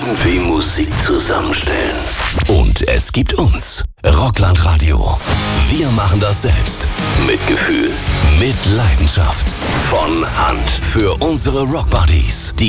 irgendwie Musik zusammenstellen. Und es gibt uns, Rockland-Radio. Wir machen das selbst. Mit Gefühl, mit Leidenschaft. Von Hand. Für unsere Rockbuddies.